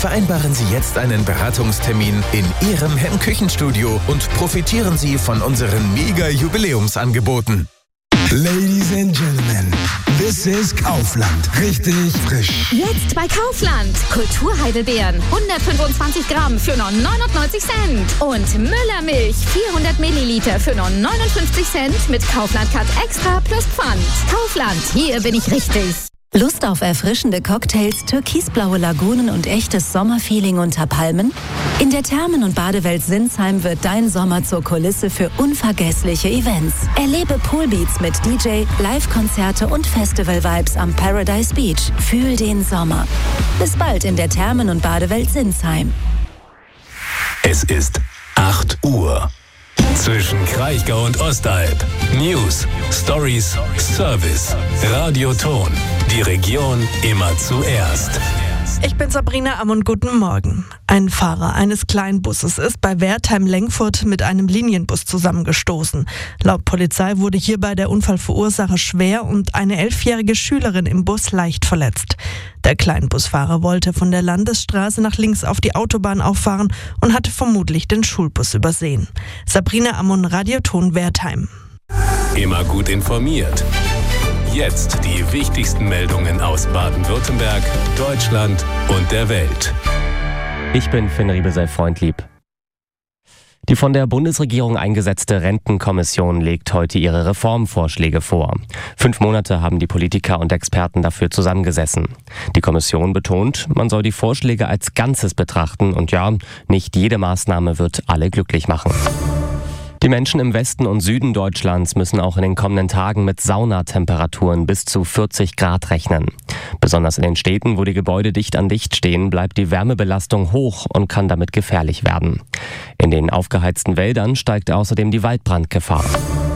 Vereinbaren Sie jetzt einen Beratungstermin in Ihrem Hemmküchenstudio und profitieren Sie von unseren Mega-Jubiläumsangeboten. Ladies and Gentlemen, this is Kaufland. Richtig frisch. Jetzt bei Kaufland. Kulturheidelbeeren 125 Gramm für nur 99 Cent. Und Müllermilch 400 Milliliter für nur 59 Cent mit Kaufland Cut Extra plus Pfand. Kaufland, hier bin ich richtig. Lust auf erfrischende Cocktails, türkisblaue Lagunen und echtes Sommerfeeling unter Palmen? In der Thermen- und Badewelt Sinsheim wird dein Sommer zur Kulisse für unvergessliche Events. Erlebe Poolbeats mit DJ, Live-Konzerte und Festival-Vibes am Paradise Beach. Fühl den Sommer. Bis bald in der Thermen- und Badewelt Sinsheim. Es ist 8 Uhr. Zwischen Kraichgau und Ostalb. News, Stories, Service. Radioton. Die Region immer zuerst. Ich bin Sabrina Ammund, guten Morgen. Ein Fahrer eines Kleinbusses ist bei Wertheim-Lengfurt mit einem Linienbus zusammengestoßen. Laut Polizei wurde hierbei der Unfallverursacher schwer und eine 11-jährige Schülerin im Bus leicht verletzt. Der Kleinbusfahrer wollte von der Landesstraße nach links auf die Autobahn auffahren und hatte vermutlich den Schulbus übersehen. Sabrina Ammund, Radioton Wertheim. Immer gut informiert. Jetzt die wichtigsten Meldungen aus Baden-Württemberg, Deutschland und der Welt. Ich bin Finn Riebesell-Freundlieb. Die von der Bundesregierung eingesetzte Rentenkommission legt heute ihre Reformvorschläge vor. 5 Monate haben die Politiker und Experten dafür zusammengesessen. Die Kommission betont, man soll die Vorschläge als Ganzes betrachten und ja, nicht jede Maßnahme wird alle glücklich machen. Die Menschen im Westen und Süden Deutschlands müssen auch in den kommenden Tagen mit Saunatemperaturen bis zu 40 Grad rechnen. Besonders in den Städten, wo die Gebäude dicht an dicht stehen, bleibt die Wärmebelastung hoch und kann damit gefährlich werden. In den aufgeheizten Wäldern steigt außerdem die Waldbrandgefahr.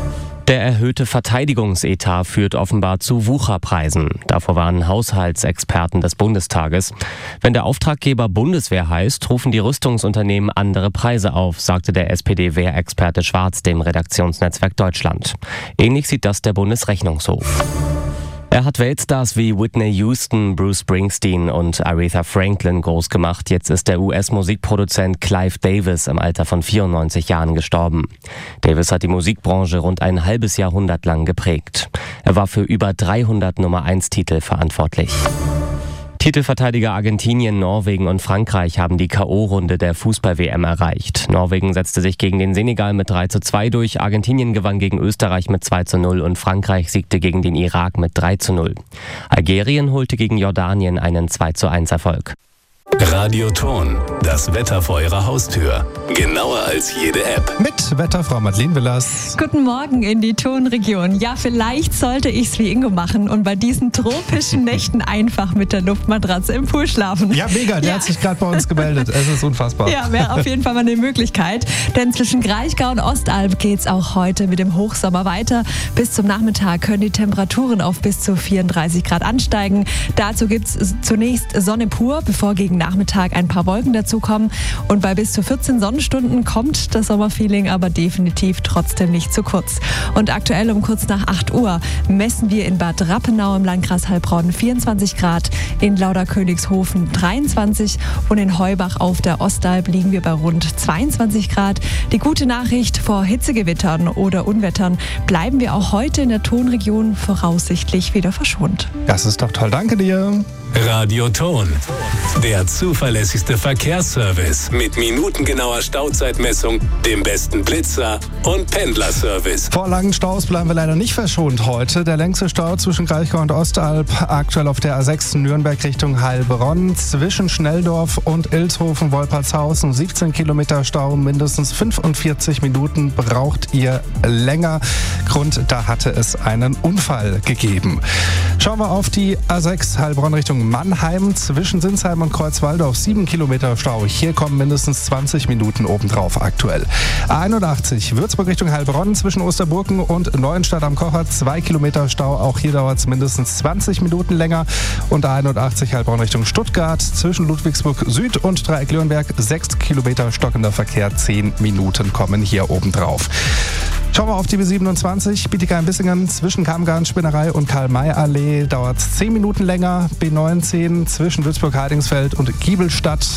Der erhöhte Verteidigungsetat führt offenbar zu Wucherpreisen. Davor warnen Haushaltsexperten des Bundestages. Wenn der Auftraggeber Bundeswehr heißt, rufen die Rüstungsunternehmen andere Preise auf, sagte der SPD-Wehrexperte Schwarz dem Redaktionsnetzwerk Deutschland. Ähnlich sieht das der Bundesrechnungshof. Er hat Weltstars wie Whitney Houston, Bruce Springsteen und Aretha Franklin groß gemacht. Jetzt ist der US-Musikproduzent Clive Davis im Alter von 94 Jahren gestorben. Davis hat die Musikbranche rund ein halbes Jahrhundert lang geprägt. Er war für über 300 Nummer-1-Titel verantwortlich. Titelverteidiger Argentinien, Norwegen und Frankreich haben die K.O.-Runde der Fußball-WM erreicht. Norwegen setzte sich gegen den Senegal mit 3:2 durch, Argentinien gewann gegen Österreich mit 2:0 und Frankreich siegte gegen den Irak mit 3:0. Algerien holte gegen Jordanien einen 2:1 Erfolg. Radioton, das Wetter vor Ihrer Haustür. Genauer als jede App. Mit Wetterfrau Madeleine Willers. Guten Morgen in die Tonregion. Ja, vielleicht sollte ich es wie Ingo machen und bei diesen tropischen Nächten einfach mit der Luftmatratze im Pool schlafen. Ja, mega, der hat sich gerade bei uns gemeldet. Es ist unfassbar. Ja, wäre auf jeden Fall mal eine Möglichkeit. Denn zwischen Kraichgau und Ostalb geht es auch heute mit dem Hochsommer weiter. Bis zum Nachmittag können die Temperaturen auf bis zu 34 Grad ansteigen. Dazu gibt es zunächst Sonne pur, bevor gegen Nachmittag ein paar Wolken dazukommen. Und bei bis zu 14 Sonnenstunden kommt das Sommerfeeling aber definitiv trotzdem nicht zu kurz. Und aktuell um kurz nach 8 Uhr messen wir in Bad Rappenau im Landkreis Heilbronn 24 Grad, in Lauderkönigshofen 23 und in Heubach auf der Ostalb liegen wir bei rund 22 Grad. Die gute Nachricht: vor Hitzegewittern oder Unwettern bleiben wir auch heute in der Tonregion voraussichtlich wieder verschont. Das ist doch toll, danke dir. Radioton, der zuverlässigste Verkehrsservice mit minutengenauer Stauzeitmessung, dem besten Blitzer und Pendlerservice. Vor langen Staus bleiben wir leider nicht verschont heute. Der längste Stau zwischen Kraichgau und Ostalb aktuell auf der A6 Nürnberg Richtung Heilbronn. Zwischen Schnelldorf und Ilshofen-Wolpertshausen 17 Kilometer Stau, mindestens 45 Minuten braucht ihr länger. Grund, da hatte es einen Unfall gegeben. Schauen wir auf die A6 Heilbronn Richtung Mannheim. Zwischen Sinsheim und Kreuzwaldorf 7 Kilometer Stau. Hier kommen mindestens 20 Minuten obendrauf aktuell. A81 Würzburg Richtung Heilbronn zwischen Osterburken und Neuenstadt am Kocher 2 Kilometer Stau. Auch hier dauert es mindestens 20 Minuten länger. Und A81 Heilbronn Richtung Stuttgart zwischen Ludwigsburg Süd und Dreieck-Lürnberg 6 Kilometer stockender Verkehr. 10 Minuten kommen hier obendrauf. Schauen wir auf die B27, Bietigheim-Bissingen zwischen Kamgarn-Spinnerei und Karl-May-Allee dauert es 10 Minuten länger. B19 zwischen Würzburg-Heidingsfeld und Giebelstadt